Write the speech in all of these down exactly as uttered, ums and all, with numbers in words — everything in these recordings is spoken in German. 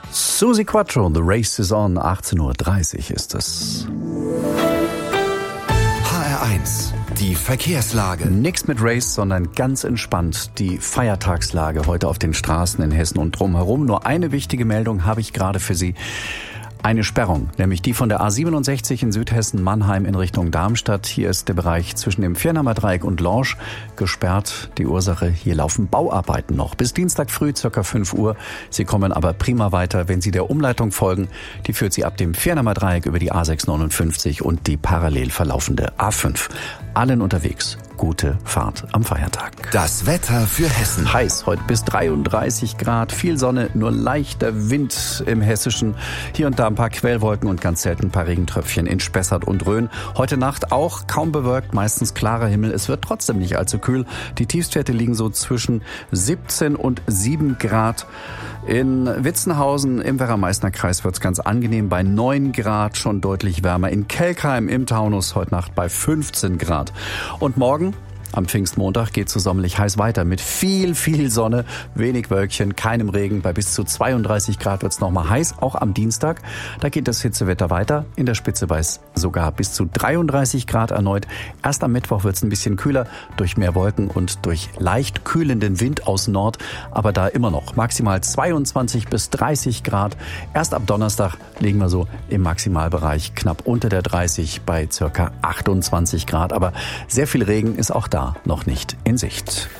Suzi Quatro, The Race is on, achtzehn Uhr dreißig ist es. H R eins, die Verkehrslage. Nix mit Race, sondern ganz entspannt die Feiertagslage heute auf den Straßen in Hessen und drumherum. Nur eine wichtige Meldung habe ich gerade für Sie. Eine Sperrung, nämlich die von der A siebenundsechzig in Südhessen, Mannheim in Richtung Darmstadt. Hier ist der Bereich zwischen dem Viernheimer Dreieck und Lorsch gesperrt. Die Ursache, hier laufen Bauarbeiten noch. Bis Dienstag früh, circa fünf Uhr. Sie kommen aber prima weiter, wenn Sie der Umleitung folgen. Die führt Sie ab dem Viernheimer Dreieck über die A sechshundertneunundfünfzig und die parallel verlaufende A fünf. Allen unterwegs. Gute Fahrt am Feiertag. Das Wetter für Hessen. Heiß, heute bis dreiunddreißig Grad, viel Sonne, nur leichter Wind im Hessischen. Hier und da ein paar Quellwolken und ganz selten ein paar Regentröpfchen in Spessart und Rhön. Heute Nacht auch kaum bewölkt, meistens klarer Himmel. Es wird trotzdem nicht allzu kühl. Die Tiefstwerte liegen so zwischen siebzehn und sieben Grad. In Witzenhausen im Werra-Meißner Kreis wird's ganz angenehm bei neun Grad, schon deutlich wärmer. In Kelkheim im Taunus heute Nacht bei fünfzehn Grad. Und morgen am Pfingstmontag geht es so sommerlich heiß weiter mit viel, viel Sonne, wenig Wölkchen, keinem Regen. Bei bis zu zweiunddreißig Grad wird es nochmal heiß, auch am Dienstag. Da geht das Hitzewetter weiter. In der Spitze bei es sogar bis zu dreiunddreißig Grad erneut. Erst am Mittwoch wird es ein bisschen kühler durch mehr Wolken und durch leicht kühlenden Wind aus Nord. Aber da immer noch maximal zweiundzwanzig bis dreißig Grad. Erst ab Donnerstag liegen wir so im Maximalbereich knapp unter der dreißig bei circa achtundzwanzig Grad. Aber sehr viel Regen ist auch da noch nicht in Sicht.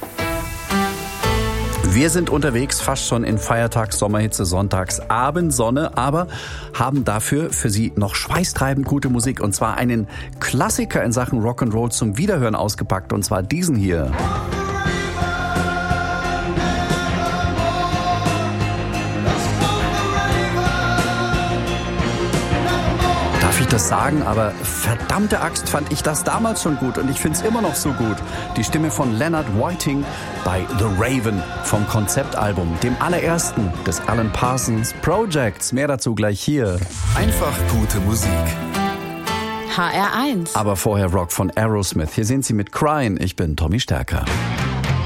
Wir sind unterwegs, fast schon in Feiertags-, Sommerhitze, Sonntags, Abendsonne, aber haben dafür für Sie noch schweißtreibend gute Musik und zwar einen Klassiker in Sachen Rock'n'Roll zum Wiederhören ausgepackt und zwar diesen hier. Darf ich das sagen, aber verdammte Axt fand ich das damals schon gut und ich find's immer noch so gut. Die Stimme von Leonard Whiting bei The Raven vom Konzeptalbum, dem allerersten des Alan Parsons Projects. Mehr dazu gleich hier. Einfach gute Musik. H R eins. Aber vorher Rock von Aerosmith. Hier sind sie mit Crying. Ich bin Tommy Stärker.